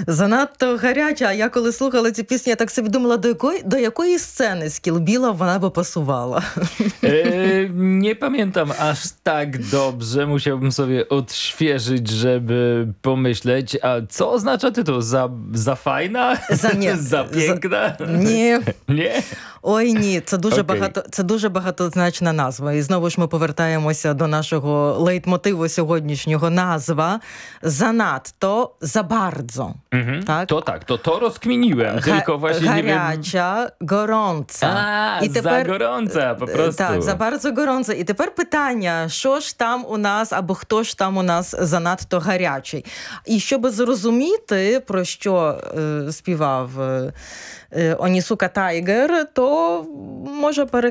Занадто гаряча. А я коли слухала ці пісні, я так собі думала, до якої сцени з Kill Billa вона би pasowała? Nie pamiętam aż tak dobrze. Musiałbym sobie odświeżyć, żeby pomyśleć. A co oznacza tytuł? Za fajna? Nie. Za piękna? Ні. Nie? Ой, ні, це дуже Окей. це дуже багатозначна назва. І знову ж ми повертаємося до нашого лейтмотиву сьогоднішнього. Назва занадто, забардзо. Mhm. Tak? To rozkminiłem, tylko właśnie nie wiem... Гаряча, горąca. A, za gorąca po prostu. Так, за bardzo горąca. І тепер питання, що ж там у нас, або хто ж там у нас занадто гарячий. І щоб зрозуміти, про що співав Онісука Тайгер, то може